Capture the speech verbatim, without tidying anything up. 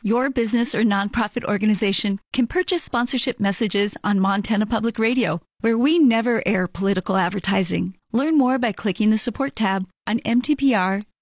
Your business or nonprofit organization can purchase sponsorship messages on Montana Public Radio, where we never air political advertising. Learn more by clicking the support tab on m t p r